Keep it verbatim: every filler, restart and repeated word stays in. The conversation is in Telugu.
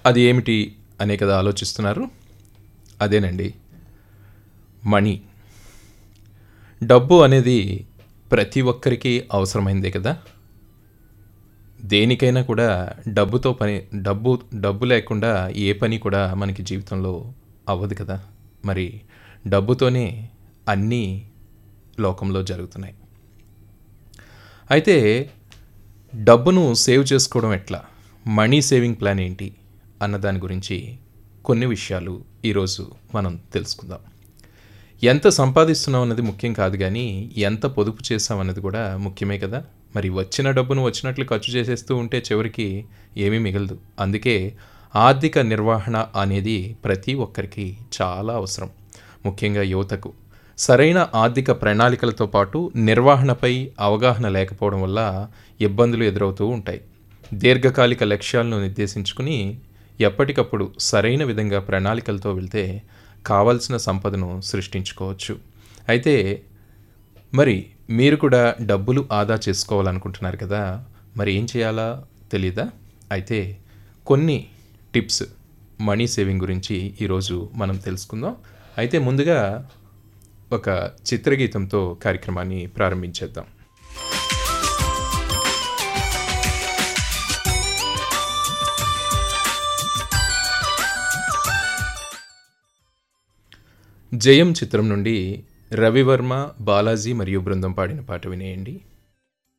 అది ఏమిటి అనే కదా ఆలోచిస్తున్నారు. అదేనండి మనీ. డబ్బు అనేది ప్రతి ఒక్కరికి అవసరమైందే కదా. దేనికైనా కూడా డబ్బుతో పని డబ్బు డబ్బు లేకుండా ఏ పని కూడా మనకి జీవితంలో అవ్వదు కదా. మరి డబ్బుతోనే అన్నీ లోకంలో జరుగుతున్నాయి. అయితే డబ్బును సేవ్ చేసుకోవడం ఎట్లా, మనీ సేవింగ్ ప్లాన్ ఏంటి అన్న దాని గురించి కొన్ని విషయాలు ఈరోజు మనం తెలుసుకుందాం. ఎంత సంపాదిస్తున్నాం అన్నది ముఖ్యం కాదు, కానీ ఎంత పొదుపు చేస్తాం అన్నది కూడా ముఖ్యమే కదా. మరి వచ్చిన డబ్బును వచ్చినట్లు ఖర్చు చేసేస్తూ ఉంటే చివరికి ఏమీ మిగలదు. అందుకే ఆర్థిక నిర్వహణ అనేది ప్రతి ఒక్కరికి చాలా అవసరం. ముఖ్యంగా యువతకు సరైన ఆర్థిక ప్రణాళికలతో పాటు నిర్వహణపై అవగాహన లేకపోవడం వల్ల ఇబ్బందులు ఎదురవుతూ ఉంటాయి. దీర్ఘకాలిక లక్ష్యాలను నిర్దేశించుకుని ఎప్పటికప్పుడు సరైన విధంగా ప్రణాళికలతో వెళ్తే కావాల్సిన సంపదను సృష్టించుకోవచ్చు. అయితే మరి మీరు కూడా డబ్బులు ఆదా చేసుకోవాలనుకుంటున్నారు కదా, మరి ఏం చేయాలా తెలీదా? అయితే కొన్ని టిప్స్ మనీ సేవింగ్ గురించి ఈరోజు మనం తెలుసుకుందాం. అయితే ముందుగా ఒక చిత్రగీతంతో కార్యక్రమాన్ని ప్రారంభించేద్దాం. జయం చిత్రం నుండి రవివర్మ, బాలాజీ మరియు బృందం పాడిన పాట వినేయండి.